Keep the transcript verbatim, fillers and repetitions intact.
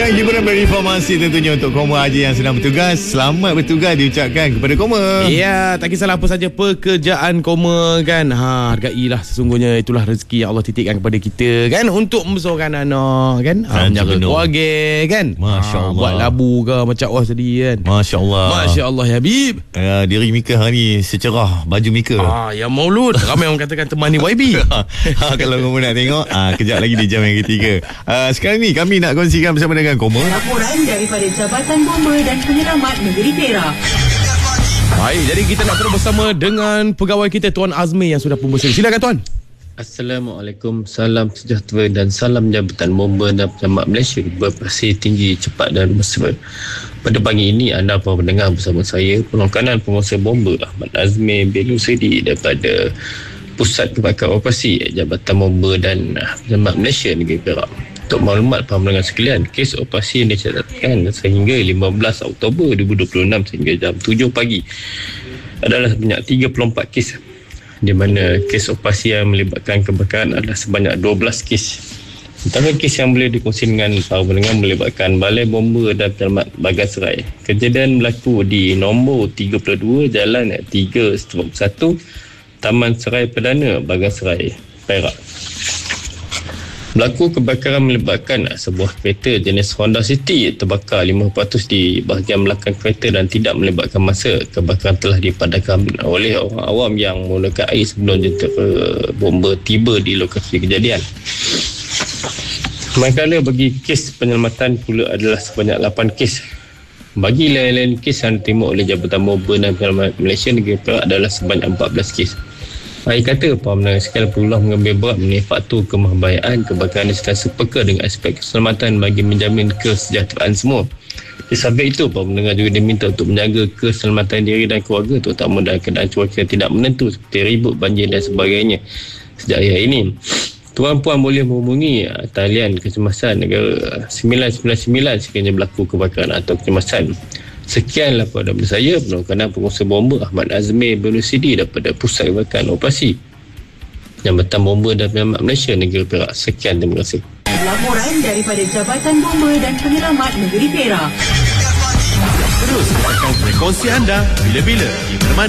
dan hiburan berinformasi tentunya untuk Koma Haji yang sedang bertugas. Selamat bertugas diucapkan kepada Koma. Ya, tak kisahlah apa saja pekerjaan Koma kan. Ha, hargailah, sesungguhnya itulah rezeki yang Allah titipkan kepada kita kan, untuk membesarkan anak kan. Ha, menjaga keluarga kan. Masya Allah. Ha, buat labu ke macam awak tadi kan. Masya Allah. Masya Allah ya Habib. Uh, diri Mika hari ni secerah baju Mika. Ah, ya Maulud. Ramai orang katakan teman ni Y B. ha, kalau kamu nak tengok, ah, kejap lagi di jam yang ketiga. Uh, sekarang ni kami nak kongsikan bersama dengan Koma laporan daripada Jabatan Bomba dan Penyelamat Negeri Perak. Baik, jadi kita nak terus bersama dengan pegawai kita Tuan Azmi yang sudah pun bersama. Silakan Tuan. Assalamualaikum, salam sejahtera dan salam Jabatan Bomba dan Penyelamat Malaysia berprestasi tinggi, cepat dan mesra. Pada pagi ini anda para pendengar bersama saya, Pengurusan Penguasa Bomba Ahmad Azmi bin Usidi daripada Pusat Kebakaran Operasi Jabatan Bomba dan Penyelamat Malaysia Negeri Perak. Untuk maklumat para pendengar sekalian, kes operasi yang dicatatkan sehingga lima belas Oktober dua ribu dua puluh enam sehingga jam tujuh pagi adalah sebanyak tiga puluh empat kes, di mana kes operasi yang melibatkan kebakaran adalah sebanyak dua belas kes. Antara kes yang boleh dikongsi dengan para pendengar melibatkan Balai Bomba dan Penyelamat Bagan Serai. Kejadian berlaku di nombor tiga puluh dua Jalan tiga satu Taman Serai Perdana, Bagan Serai, Perak. Berlaku kebakaran melibatkan sebuah kereta jenis Honda City terbakar lima peratus di bahagian belakang kereta dan tidak melibatkan masa. Kebakaran telah dipadamkan oleh orang awam yang menggunakan air sebelum jentera bomba tiba di lokasi kejadian. Manakala bagi kes penyelamatan pula adalah sebanyak lapan kes. Bagi lain-lain kes yang diterima oleh Jabatan Bomba dan Penyelamat Malaysia Negeri Perak adalah sebanyak empat belas kes. Akhir kata, para pendengar sekalian perlulah mengambil berat mengenai faktor kemahabaian kebakaran serta sepeka dengan aspek keselamatan bagi menjamin kesejahteraan semua. Di samping itu, para pendengar juga diminta untuk menjaga keselamatan diri dan keluarga, terutama dalam keadaan cuaca tidak menentu seperti ribut, banjir dan sebagainya sejak hari ini. Tuan-puan boleh menghubungi talian kecemasan negara sembilan sembilan sembilan sekiranya berlaku kebakaran atau kecemasan. Sekian laporan daripada saya, Pengurusan Penguasa Bomba Ahmad Azmi bin Usidi daripada Pusat Kebakaran Operasi Jabatan Bomba dan Penyelamat Malaysia Negeri Perak. Sekian, terima kasih. Laporan daripada Jabatan Bomba dan Penyelamat Negeri Perak. Terus, frekuensi anda bila-bila di mana-mana.